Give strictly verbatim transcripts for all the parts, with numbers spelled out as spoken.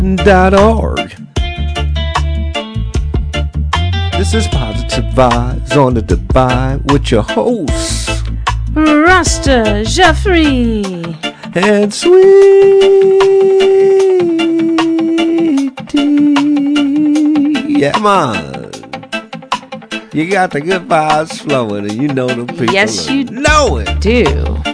dot org. This is Positive Vibes on the Divide with your hosts, Rasta Jeffrey and Sweetie. Yeah, man. You got the good vibes flowing, and you know the people. Yes, you know it. do.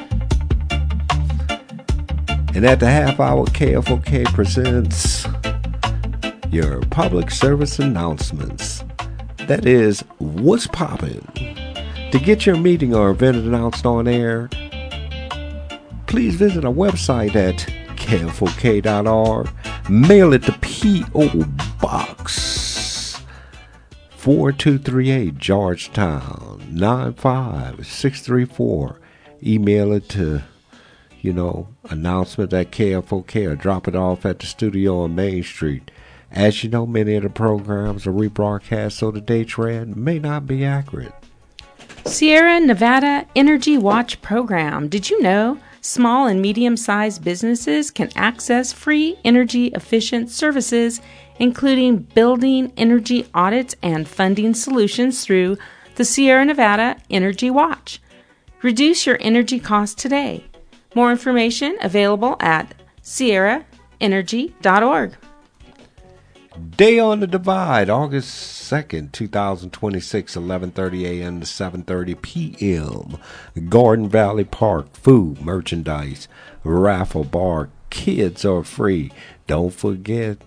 And at the half hour, K F O K presents your public service announcements. That is, what's poppin'? To get your meeting or event announced on air, please visit our website at K F O K dot org. Mail it to P O. Box four two three eight, Georgetown, nine five six three four. Email it to, you know, announcement at K F O K or drop it off at the studio on Main Street. As you know, many of the programs are rebroadcast, so the dates read may not be accurate. Sierra Nevada Energy Watch Program. Did you know small and medium-sized businesses can access free energy-efficient services, including building energy audits and funding solutions through the Sierra Nevada Energy Watch? Reduce your energy costs today. More information available at sierra energy dot org. Day on the Divide, August second, twenty twenty-six, eleven thirty a.m. to seven thirty p.m. Garden Valley Park, food, merchandise, raffle bar, kids are free. Don't forget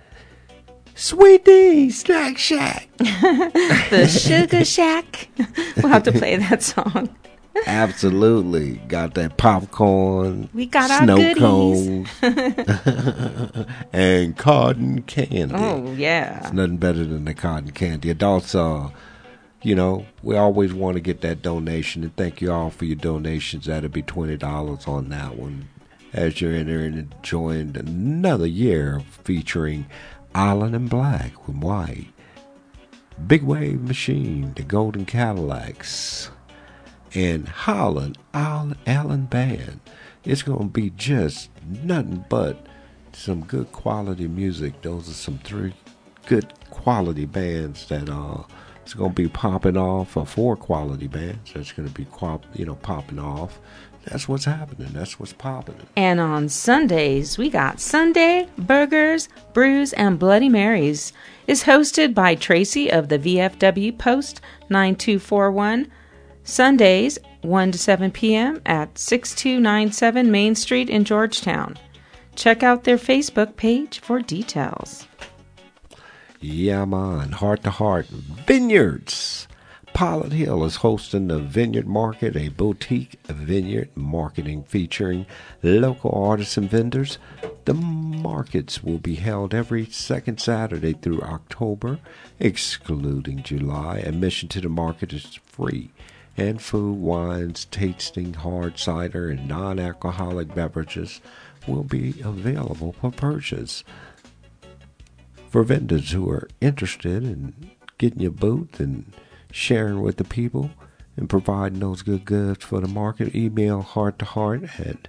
Sweetie Snack Shack. The Sugar Shack. We'll have to play that song. Absolutely. Got that popcorn. We got snow our goodies. Cones, and cotton candy. Oh, yeah. It's nothing better than the cotton candy. Adults, uh, you know, we always want to get that donation. And thank you all for your donations. That'll be twenty dollars on that one. As you're entering and enjoying another year featuring Island in Black with White, Big Wave Machine, the Golden Cadillacs, and Holland Allen Band. It's going to be just nothing but some good quality music. Those are some three good quality bands that uh, it's going to be popping off, or four quality bands that's going to be, you know, popping off. That's what's happening. That's what's popping. And on Sundays, we got Sunday Burgers, Brews, and Bloody Marys. Is hosted by Tracy of the V F W Post nine two four one. Sundays, one to seven p.m. at six two nine seven Main Street in Georgetown. Check out their Facebook page for details. Yeah, man. Heart to Heart Vineyards. Pilot Hill is hosting the Vineyard Market, a boutique vineyard marketing featuring local artists and vendors. The markets will be held every second Saturday through October, excluding July. Admission to the market is free, and food, wines, tasting, hard cider, and non-alcoholic beverages will be available for purchase. For vendors who are interested in getting your booth and sharing with the people and providing those good goods for the market, email heart to heart at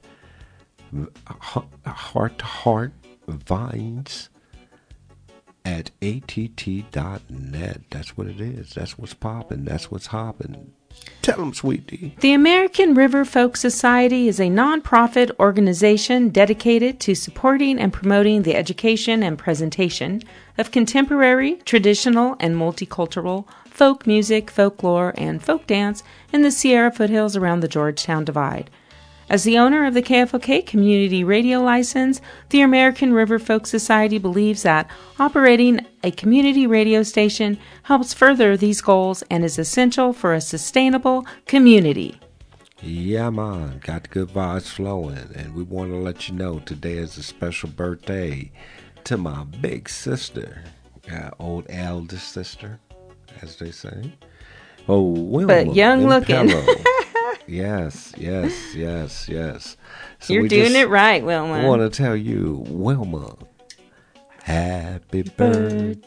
heart to heart vines at A T T dot net. That's what it is. That's what's popping. That's what's hopping. Tell them, Sweetie. The American River Folk Society is a nonprofit organization dedicated to supporting and promoting the education and presentation of contemporary, traditional, and multicultural folk music, folklore, and folk dance in the Sierra foothills around the Georgetown Divide. As the owner of the K F O K community radio license, the American River Folk Society believes that operating a community radio station helps further these goals and is essential for a sustainable community. Yeah, man, got the good vibes flowing, and we want to let you know today is a special birthday to my big sister, uh, old eldest sister, as they say. Oh, Wilma. But young looking. Yes, yes, yes, yes. So You're doing it right, Wilma. I want to tell you, Wilma, happy birthday